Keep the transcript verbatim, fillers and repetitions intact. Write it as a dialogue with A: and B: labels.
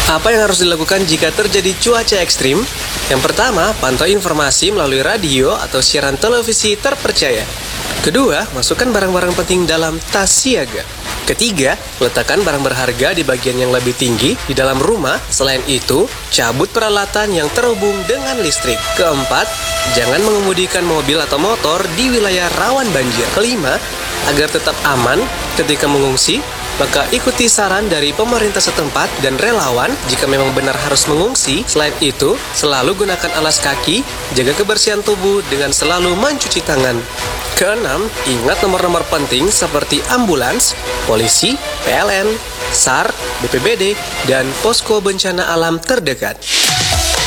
A: Apa yang harus dilakukan jika terjadi cuaca ekstrim? Yang pertama, pantau informasi melalui radio atau siaran televisi terpercaya. Kedua, masukkan barang-barang penting dalam tas siaga. Ketiga, letakkan barang berharga di bagian yang lebih tinggi di dalam rumah. Selain itu, cabut peralatan yang terhubung dengan listrik. Keempat, jangan mengemudikan mobil atau motor di wilayah rawan banjir. Kelima, agar tetap aman ketika mengungsi, maka ikuti saran dari pemerintah setempat dan relawan jika memang benar harus mengungsi. Selain itu, selalu gunakan alas kaki, jaga kebersihan tubuh dengan selalu mencuci tangan. Keenam, ingat nomor-nomor penting seperti ambulans, polisi, P L N, S A R, B P B D, dan posko bencana alam terdekat.